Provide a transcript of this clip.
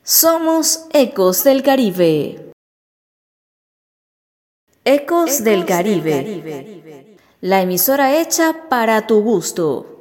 Somos Ecos del Caribe. Ecos del Caribe. La emisora hecha para tu gusto.